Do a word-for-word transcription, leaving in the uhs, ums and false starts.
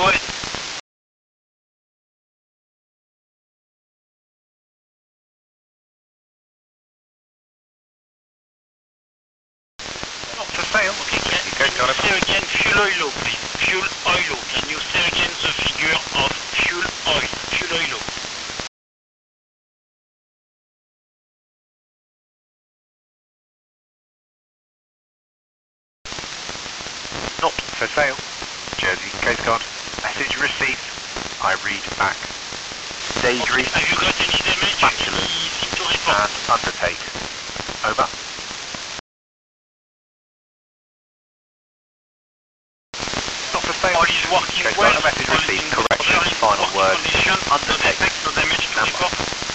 Go ahead. Not for sale. Okay, can, You can go, you say again fuel oil low, please? Fuel oil low. Can you say again the figure of fuel oil? Fuel oil low. Not for sale. Jersey Coast Guard. Message received. I read back. Daydream. Okay. Have you got any damage? Bachelors. Anything to report? And undertake. Over. Not for sale. All is working Coast well. Guard. Message All received. in Correction. working Final word. condition. No Undertake. defect, no damage to Number. report.